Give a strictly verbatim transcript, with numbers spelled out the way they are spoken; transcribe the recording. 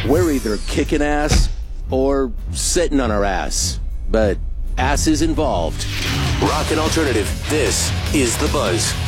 We're either kicking ass or sitting on our ass, but ass is involved. Rock and alternative, this is The Buzz.